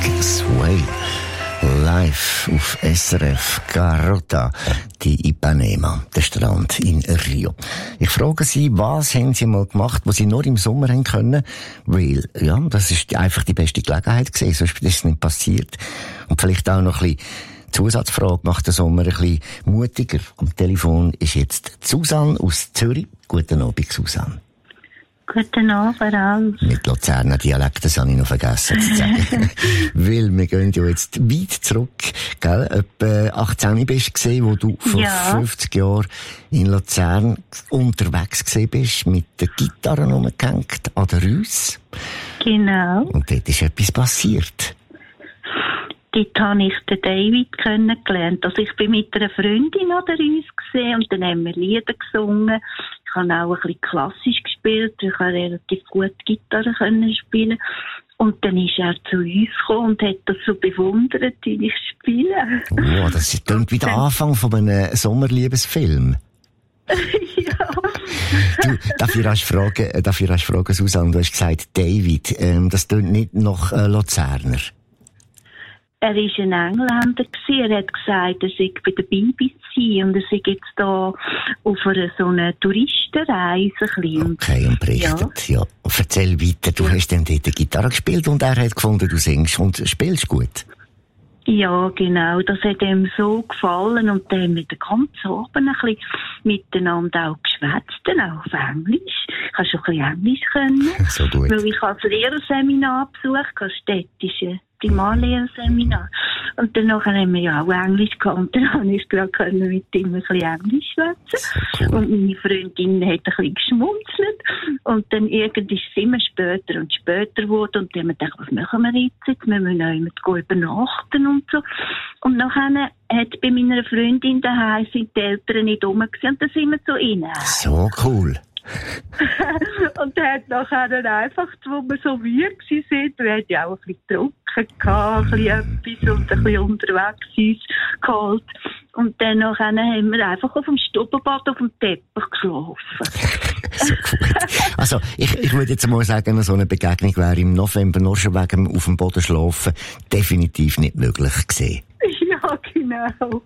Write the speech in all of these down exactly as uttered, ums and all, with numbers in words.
Sway. Live auf S R F Garota di Ipanema, der Strand in Rio. Ich frage Sie, was haben Sie mal gemacht, was Sie nur im Sommer haben können? Weil, ja, das ist einfach die beste Gelegenheit gewesen, sonst ist es nicht passiert. Und vielleicht auch noch ein bisschen Zusatzfrage, macht der Sommer ein bisschen mutiger. Am Telefon ist jetzt Susanne aus Zürich. Guten Abend, Susanne. Guten Abend, Ralf. Mit Luzerner Dialekt, das habe ich noch vergessen zu sagen. Weil wir gehen ja jetzt weit zurück, gell? Etwa achtzehn bist du gesehen, wo du vor ja. fünfzig Jahren in Luzern unterwegs gesehen bist, mit der Gitarre rumgehängt an der Rüss. Genau. Und dort ist etwas passiert. Dort habe ich den David kennengelernt. Also ich bin mit einer Freundin an der Rüss gesehen und dann haben wir Lieder gesungen. Ich habe auch ein bisschen klassisch gespielt, ich habe relativ gut Gitarre können spielen. Und dann ist er zu uns gekommen und hat das so bewundert, wie ich spiele. Oh, das klingt wie der Anfang von einem Sommerliebesfilm. Ja. Du, darf ich rasch fragen, darf ich rasch fragen, Susanne, du hast gesagt, David, ähm, das klingt nicht nach äh, Luzerner. Er war ein Engländer. Er hat gesagt, er sei bei der B B C und er sei jetzt da auf einer so einer Touristenreise. Okay, und berichtet. Ja. ja. Erzähl weiter. Du hast dann dort die Gitarre gespielt und er hat gefunden, du singst und spielst gut. Ja, genau. Das hat ihm so gefallen und dann haben wir den ganzen Abend ein bisschen miteinander auch geschwätzt, auch auf Englisch. Ich habe schon ein bisschen Englisch können. So gut. Weil ich als Lehrerseminar besucht habe, städtische Primarlehrerseminar. Und danach haben wir ja auch Englisch gehabt und dann konnte ich gerade mit ihm ein bisschen Englisch schwätzen. So cool. Und meine Freundin hat ein bisschen geschmunzelt. Und dann irgendwie ist es immer später und später geworden. Und dann haben wir gedacht, was machen wir jetzt? Jetzt müssen wir noch jemand übernachten und so. Und nachher hat bei meiner Freundin daheim sind die Eltern nicht rum gewesen, und dann sind wir so rein. So cool. Und er hat nachher dann einfach, wo wir so müde waren, wir hatten ja auch ein bisschen getrunken, ein bisschen etwas und ein bisschen unterwegs uns geholt. Und dann nachher haben wir einfach auf dem Stubbenbad auf dem Teppich geschlafen. So gut. Also, ich, ich würde jetzt mal sagen, so eine Begegnung wäre im November nur schon wegen auf dem Boden schlafen definitiv nicht möglich gewesen. Ja, genau.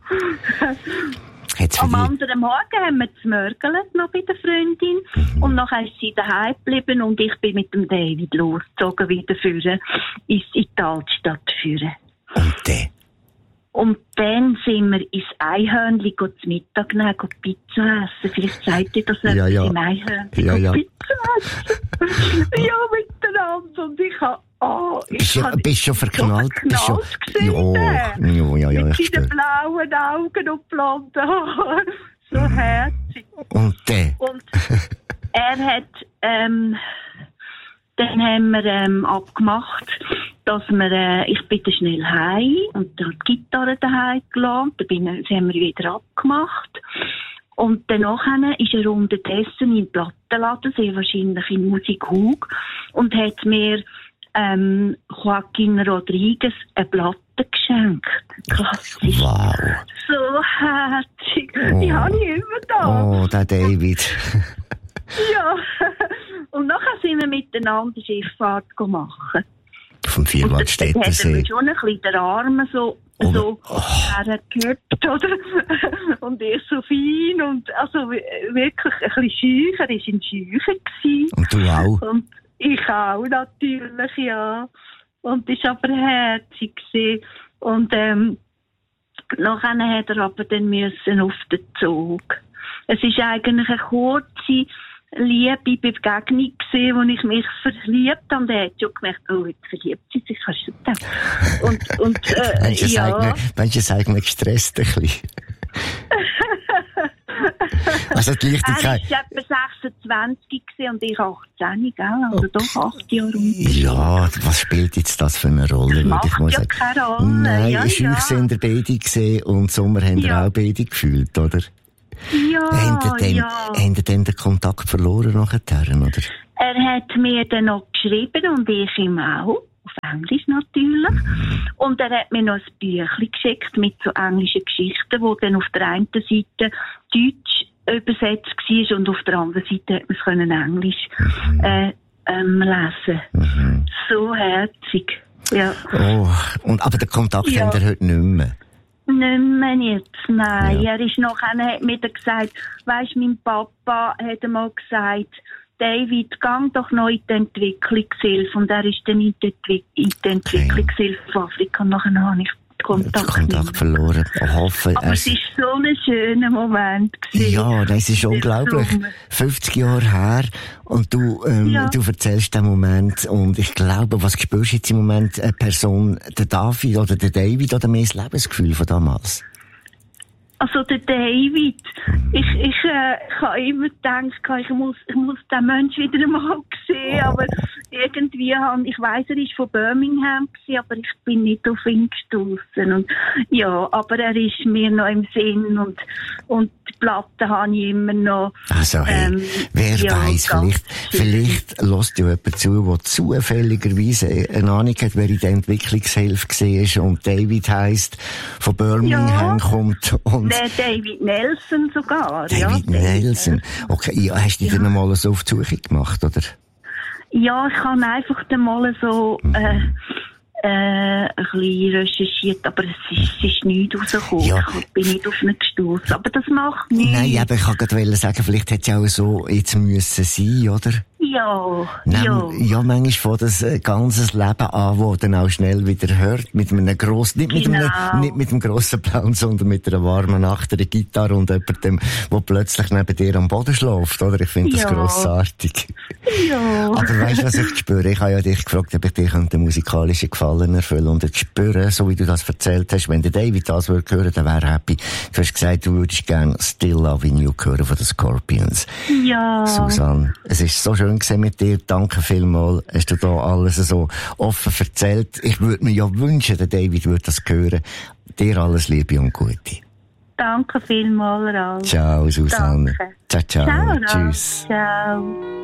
Am anderen Morgen haben wir gemörgelt noch bei der Freundin. Mhm. Und nachher ist sie daheim geblieben und ich bin mit dem David losgezogen wieder führen, ins Italstadt führen. Und dann? Und dann sind wir ins Einhörnli zu Mittag nehmen, Pizza essen. Vielleicht sagt ihr das etwas ja, ja. im Einhörnli, ja, ja. Pizza essen. Ja, miteinander. Und ich habe Oh, bist du bist schon verknallt? So bist schon gesehen, ja, ja, ja, ja, mit seinen blauen Augen und blonden Haaren. So herzig. Und der? Und er hat, ähm, dann haben wir ähm, abgemacht, dass wir, äh, ich bin dann schnell heim und dann die Gitarre daheim gelassen. Dann bin, das haben wir wieder abgemacht. Und danach ist er unterdessen im Plattenladen, sehr wahrscheinlich in Musikhug, und hat mir Ähm, Joaquin Rodriguez eine Platte geschenkt. Klassisch. Wow. So herzig. Oh. Die habe ich immer da. Oh, der David. Ja. Und nachher sind wir miteinander die Schifffahrt machen. Vom Vierwaldstättersee. Und dann hat er schon ein bisschen den Arm so, oh. so oh. hergehüpft, oder? Und ich so fein und, also, wirklich ein bisschen schüch. Er war ein Schücher gewesen. Und du auch? Und ich auch, natürlich, ja. Und das war aber herzig gewesen. Und, ähm, nachher hat er aber dann müssen auf den Zug. Es ist eigentlich eine kurze, liebe Begegnung gewesen, wo ich mich verliebt habe. Und er hat schon gemerkt, oh, jetzt verliebt sie sich, kannst du das? Und, und, äh, Manche ja. Manche sagen, man gestresst ein bisschen. Also die Leichtigkeit. Er war etwa sechsundzwanzig und ich achtzehn, gell? Also okay. Doch acht Jahre um. Ja, was spielt jetzt das für eine Rolle, das würde ich mal ja sagen? Keine Rolle. Nein, ja, ich ja. sind ihr beide gesehen und Sommer haben ihr ja. auch beide gefühlt, oder? Ja, haben ihr ja. Haben ihr dann den Kontakt verloren nachher, oder? Er hat mir dann noch geschrieben und ich ihm auch. Auf Englisch natürlich. Mhm. Und er hat mir noch ein Büchlein geschickt mit so englischen Geschichten, wo dann auf der einen Seite Deutsch übersetzt war und auf der anderen Seite hat man es Englisch mhm. äh, ähm, lesen. Mhm. So herzig. ja. Oh, und, aber den Kontakt Ja. habt ihr heute nicht mehr? Nicht mehr jetzt, nein. Ja. Er ist noch, einer hat mir dann gesagt, weisst, mein Papa hat einmal gesagt, David, gang doch noch in die Entwicklungshilfe. Und er ist dann in die, Entwick- in die Entwicklungshilfe von Afrika. Und nachher habe ich den Kontakt, Den Kontakt verloren. Ich hoffe, Aber es war so ein schöner Moment gewesen. Ja, das ist Der unglaublich. Sommer. fünfzig Jahre her. Und du, ähm, Ja. du erzählst den Moment. Und ich glaube, was spürst du jetzt im Moment, eine Person, der David oder der David, oder mehr das Lebensgefühl von damals? Also der David, ich, ich, äh, ich habe immer gedacht, ich muss, ich muss den Menschen wieder einmal sehen, aber irgendwie habe ich weiss, er ist von Birmingham gewesen, aber ich bin nicht auf ihn gestoßen. Und ja, aber er ist mir noch im Sinn und und die Platte habe ich immer noch. Also, hey, ähm, wer ja, weiss, ganz vielleicht, vielleicht lässt ja jemand zu, der zufälligerweise eine Ahnung hat, wer in der Entwicklungshilfe war und David heisst, von Birmingham Ja. kommt und Der David Nelson sogar. ja, David Nelson. Okay, ja, hast du dich dann mal so auf die Suche gemacht, oder? Ja, ich habe einfach dann mal so äh, äh, ein bisschen recherchiert, aber es ist, es ist nichts rausgekommen. Ja. Ich bin nicht auf ihn gestossen. Aber das macht nichts. Nein, aber ich kann gerade sagen, vielleicht hätte es auch so jetzt müssen sein, oder? Ja, Nein, ja. ja, manchmal fängt das ein ganzes Leben an, wo dann auch schnell wieder hört, mit einem grossen, nicht mit Genau. einem, nicht mit einem grossen Plan, sondern mit einer warmen Nacht, einer Gitarre und jemandem, der plötzlich neben dir am Boden schläft, oder? Ich finde das Ja. grossartig. Ja. Aber weißt du, was ich spüre? Ich habe ja dich gefragt, ob ich dir einen musikalischen Gefallen erfüllen und ich spüre, so wie du das erzählt hast, wenn der David das würde hören, dann wäre er happy. Du hast gesagt, du würdest gerne Still Loving You hören von den Scorpions. Ja. Susanne, es ist so schön gewesen mit dir. Danke vielmals. Hast du da alles so offen erzählt. Ich würde mir ja wünschen, der David würde das hören. Dir alles Liebe und Gute. Danke vielmals, Ralf. Ciao, Susanne. Danke. Ciao, ciao. Ciao, Ralf. Tschüss. Ciao.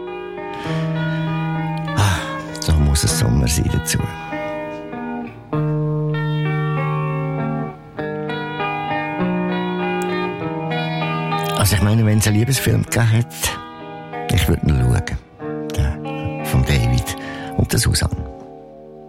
So muss es Sommer sein dazu. Also ich meine, wenn es einen Liebesfilm gegeben hat, ich würde ihn schauen. Der von David und der Susanne.